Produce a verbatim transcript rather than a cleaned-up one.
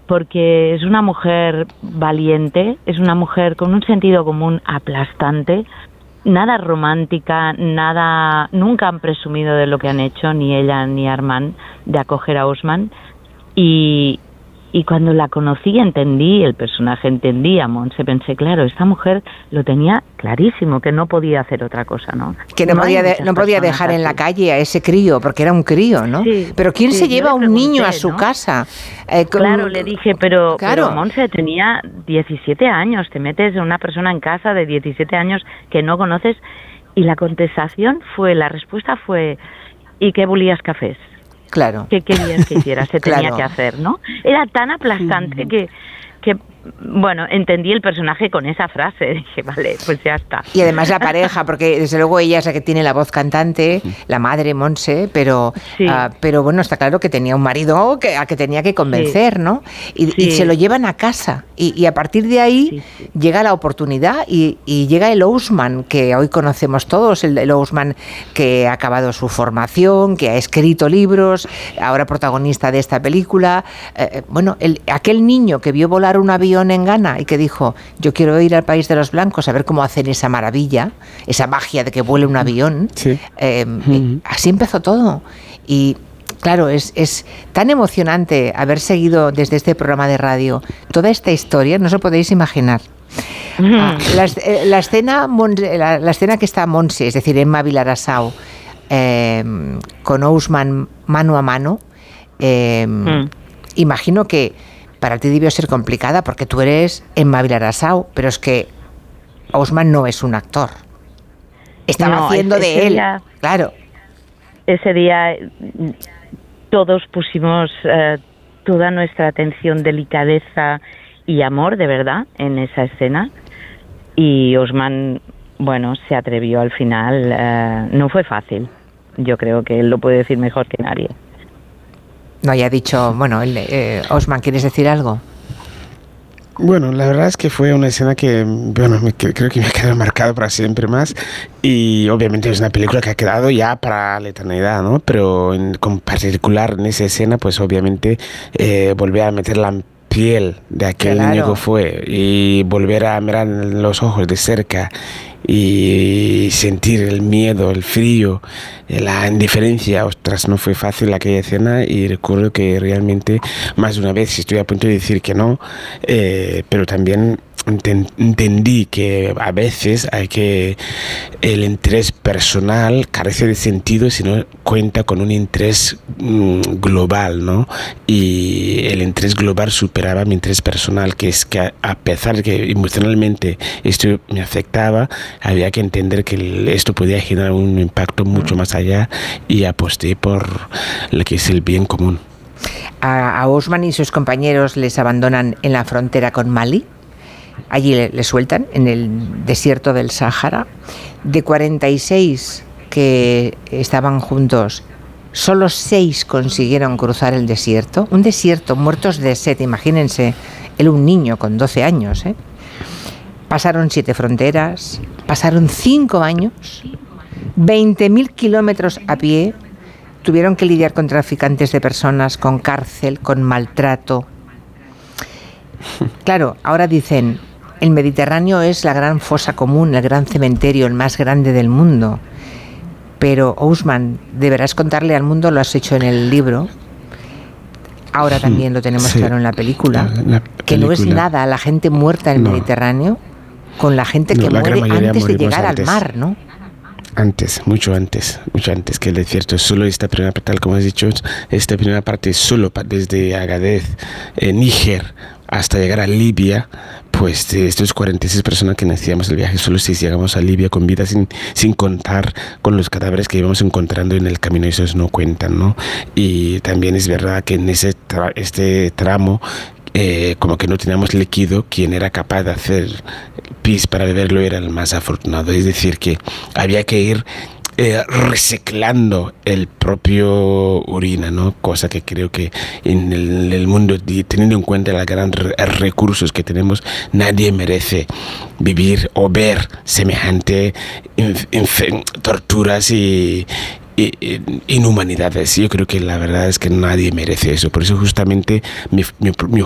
porque es una mujer valiente, es una mujer con un sentido común aplastante, nada romántica, nada, nunca han presumido de lo que han hecho, ni ella ni Armand, de acoger a Osman, y, y cuando la conocí entendí, el personaje entendía a Montse, pensé, claro, esta mujer lo tenía clarísimo, que no podía hacer otra cosa, ¿no? Que no, no podía, de, no podía dejar así en la calle a ese crío, porque era un crío, ¿no? Sí, pero ¿quién sí, se lleva a un pregunté, niño a su ¿no? casa? Eh, con, claro, le dije, pero, claro. pero Montse tenía diecisiete años, te metes a una persona en casa de diecisiete años que no conoces, y la contestación fue, la respuesta fue, ¿y qué volías cafés? Claro. ¿Qué querías que hiciera? Se tenía claro. que hacer, ¿no? Era tan aplastante mm. que, que, bueno, entendí el personaje con esa frase. Dije, vale, pues ya está. Y además la pareja, porque desde luego ella es la que tiene la voz cantante, la madre Montse, pero, sí. uh, pero bueno, está claro que tenía un marido que, a que tenía que convencer, sí. ¿no? Y, sí. y se lo llevan a casa. Y, y a partir de ahí sí, sí. llega la oportunidad y, y llega el Ousmane, que hoy conocemos todos, el, el Ousmane que ha acabado su formación, que ha escrito libros, ahora protagonista de esta película. Eh, bueno, el, aquel niño que vio volar un avión en Ghana y que dijo, yo quiero ir al país de los blancos a ver cómo hacen esa maravilla, esa magia de que vuele un avión. Sí. Eh, uh-huh. Así empezó todo. Y claro, es, es tan emocionante haber seguido desde este programa de radio toda esta historia, no os lo podéis imaginar. Uh-huh. Ah, la, la, escena, la, la escena que está Montse, es decir, Emma Vilarassau, eh, con Ousmane mano a mano, eh, uh-huh. imagino que para ti debió ser complicada porque tú eres Emma Vilarassau, pero es que Ousmane no es un actor. Estaba no, haciendo de él, día, claro. Ese día todos pusimos uh, toda nuestra atención, delicadeza y amor, de verdad, en esa escena. Y Ousmane, bueno, se atrevió al final. Uh, no fue fácil. Yo creo que él lo puede decir mejor que nadie. No haya dicho, bueno, el, eh, Ousmane, ¿quieres decir algo? Bueno, la verdad es que fue una escena que, bueno, me, que, creo que me ha quedado marcada para siempre más, y obviamente es una película que ha quedado ya para la eternidad, ¿no? Pero en, con particular en esa escena, pues obviamente eh, volver a meter la piel de aquel claro. niño que fue y volver a mirar en los ojos de cerca y sentir el miedo, el frío, la indiferencia. Ostras, no fue fácil aquella escena, y recuerdo que realmente más de una vez estoy a punto de decir que no, eh, pero también entendí que a veces hay que el interés personal carece de sentido si no cuenta con un interés mm, global, ¿no? Y el interés global superaba mi interés personal, que es que a pesar de que emocionalmente esto me afectaba, había que entender que esto podía generar un impacto mucho más allá, y aposté por lo que es el bien común. A, a Ousmane y sus compañeros les abandonan en la frontera con Mali. Allí le, le sueltan en el desierto del Sáhara. De cuarenta y seis que estaban juntos, solo seis consiguieron cruzar el desierto. Un desierto, muertos de sed, imagínense. Él, un niño con doce años, ¿eh? Pasaron siete fronteras, pasaron cinco años, veinte mil kilómetros a pie, tuvieron que lidiar con traficantes de personas, con cárcel, con maltrato. Claro, ahora dicen, el Mediterráneo es la gran fosa común, el gran cementerio, el más grande del mundo. Pero, Ousmane, deberás contarle al mundo, lo has hecho en el libro, ahora también lo tenemos sí, claro en la película, la, la que película. No es nada la gente muerta en el no. Mediterráneo con la gente que no, muere antes de llegar antes. al mar, ¿no? Antes, mucho antes, mucho antes que el desierto. Solo esta primera parte, como has dicho, esta primera parte solo desde Agadez, eh, Níger, hasta llegar a Libia, pues de estos cuarenta y seis personas que iniciamos el viaje, solo si llegamos a Libia con vida, sin, sin contar con los cadáveres que íbamos encontrando en el camino, esos no cuentan, ¿no? Y también es verdad que en ese tra- este tramo, eh, como que no teníamos líquido, quien era capaz de hacer pis para beberlo era el más afortunado. Es decir, que había que ir Eh, reciclando el propio orina, ¿no? Cosa que creo que en el, el mundo, teniendo en cuenta los grandes recursos que tenemos, nadie merece vivir o ver semejante inf- inf- torturas y, y, y inhumanidades. Yo creo que la verdad es que nadie merece eso. Por eso justamente mi, mi, mi